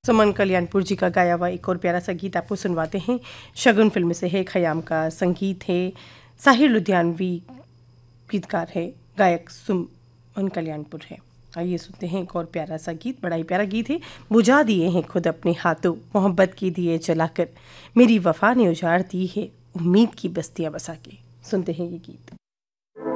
सुमन कल्याणपुर जी का गाया हुआ एक और प्यारा सा गीत आपको सुनवाते हैं। शगुन फिल्म से है, खयाम का संगीत है, साहिर लुधियानवी गीतकार है, गायक सुमन कल्याणपुर है। आइए सुनते हैं एक और प्यारा सा गीत। बड़ा ही प्यारा गीत है। बुझा दिए हैं खुद अपने हाथों मोहब्बत की दिए जलाकर, मेरी वफा ने उजाड़ दी है उम्मीद की बस्तियां बसा के। सुनते हैं ये गीत।